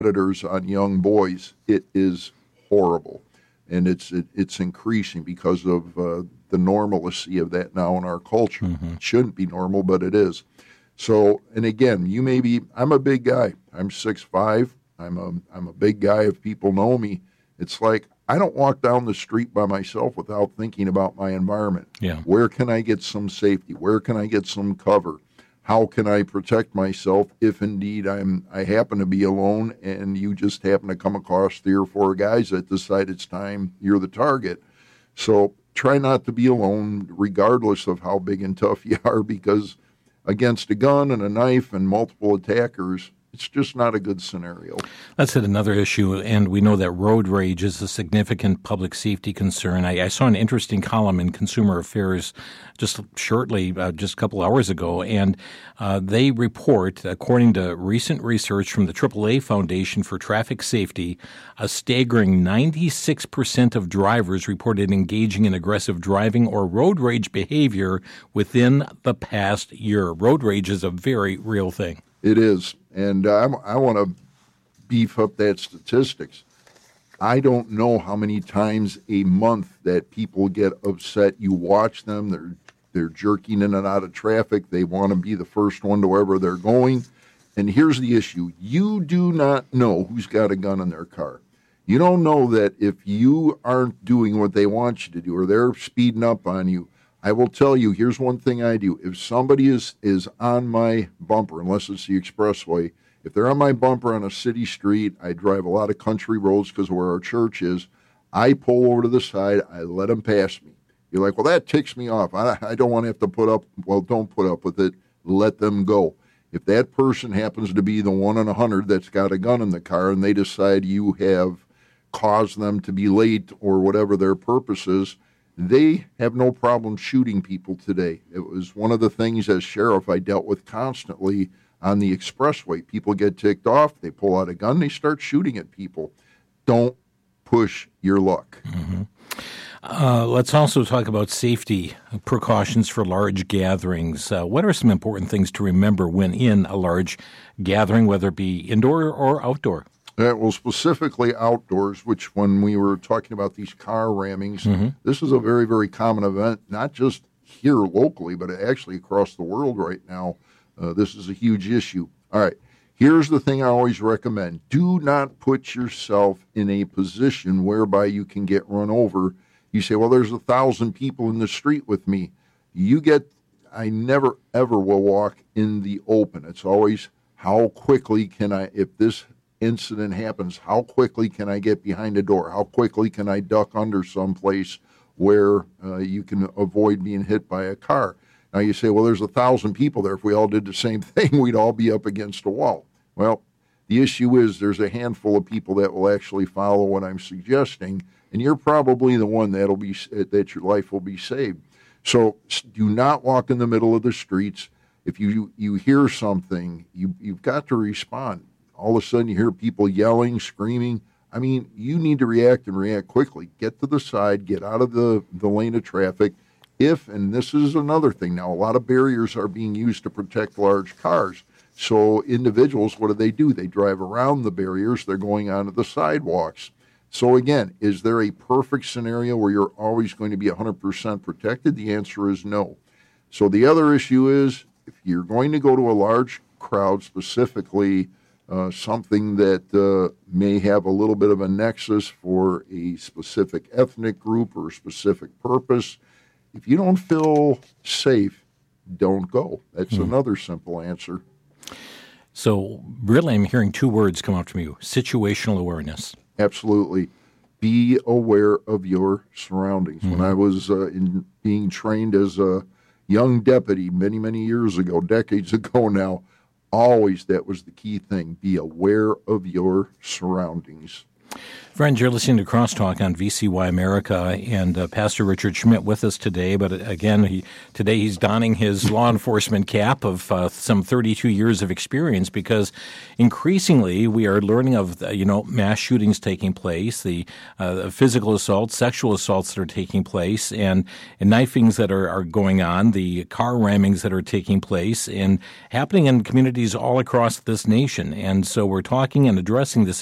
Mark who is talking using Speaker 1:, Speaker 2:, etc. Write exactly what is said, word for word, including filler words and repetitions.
Speaker 1: predators on young boys, it is horrible. And it's it, it's increasing because of uh, the normalcy of that now in our culture. Mm-hmm. It shouldn't be normal, but it is. So, and again, you may be, I'm a big guy. I'm six five. I'm a, I'm a big guy. If people know me, it's like I don't walk down the street by myself without thinking about my environment.
Speaker 2: Yeah.
Speaker 1: Where can I get some safety? Where can I get some cover? How can I protect myself if indeed I'm I happen to be alone and you just happen to come across three or four guys that decide it's time you're the target? So try not to be alone regardless of how big and tough you are, because against a gun and a knife and multiple attackers, it's just not a good scenario.
Speaker 2: That's another issue, and we know that road rage is a significant public safety concern. I, I saw an interesting column in Consumer Affairs just shortly, uh, just a couple hours ago, and uh, they report, according to recent research from the triple A Foundation for Traffic Safety, a staggering ninety-six percent of drivers reported engaging in aggressive driving or road rage behavior within the past year. Road rage is a very real thing.
Speaker 1: It is. And uh, I want to beef up that statistics. I don't know how many times a month that people get upset. You watch them, they're they're jerking in and out of traffic. They want to be the first one to wherever they're going. And here's the issue. You do not know who's got a gun in their car. You don't know that if you aren't doing what they want you to do or they're speeding up on you. I will tell you, here's one thing I do. If somebody is, is on my bumper, unless it's the expressway, if they're on my bumper on a city street, I drive a lot of country roads because of where our church is, I pull over to the side, I let them pass me. You're like, well, that ticks me off. I, I don't want to have to put up, well, don't put up with it. Let them go. If that person happens to be the one in a hundred that's got a gun in the car and they decide you have caused them to be late or whatever their purpose is, they have no problem shooting people today. It was one of the things as sheriff I dealt with constantly on the expressway. People get ticked off, they pull out a gun, they start shooting at people. Don't push your luck.
Speaker 2: Mm-hmm. Uh, let's also talk about safety precautions for large gatherings. Uh, what are some important things to remember when in a large gathering, whether it be indoor or outdoor?
Speaker 1: Uh, well, specifically outdoors, which when we were talking about these car rammings, mm-hmm. this is a very, very common event, not just here locally, but actually across the world right now. Uh, this is a huge issue. All right, here's the thing I always recommend. Do not put yourself in a position whereby you can get run over. You say, well, there's a thousand people in the street with me. You get, I never, ever will walk in the open. It's always, how quickly can I, if this incident happens, how quickly can I get behind a door? How quickly can I duck under someplace where uh, you can avoid being hit by a car? Now you say, well, there's a thousand people there. If we all did the same thing, we'd all be up against a wall. Well, the issue is there's a handful of people that will actually follow what I'm suggesting, and you're probably the one that'll be that your life will be saved. So do not walk in the middle of the streets. If you you hear something, you you've got to respond. All of a sudden you hear people yelling, screaming. I mean, you need to react and react quickly. Get to the side, get out of the, the lane of traffic. If, and this is another thing now, a lot of barriers are being used to protect large cars. So individuals, what do they do? They drive around the barriers. They're going onto the sidewalks. So again, is there a perfect scenario where you're always going to be one hundred percent protected? The answer is no. So the other issue is if you're going to go to a large crowd, specifically Uh, something that uh, may have a little bit of a nexus for a specific ethnic group or a specific purpose. If you don't feel safe, don't go. That's mm. another simple answer.
Speaker 2: So really I'm hearing two words come out from you, situational awareness.
Speaker 1: Absolutely. Be aware of your surroundings. Mm-hmm. When I was uh, in being trained as a young deputy many, many years ago, decades ago now, always that was the key thing. Be aware of your surroundings.
Speaker 2: Friends, you're listening to Crosstalk on V C Y America, and uh, Pastor Richard Schmidt with us today. But again, he, today he's donning his law enforcement cap of uh, some thirty-two years of experience, because increasingly we are learning of uh, you know mass shootings taking place, the uh, physical assaults, sexual assaults that are taking place, and, and knifings that are, are going on, the car rammings that are taking place, and happening in communities all across this nation. And so we're talking and addressing this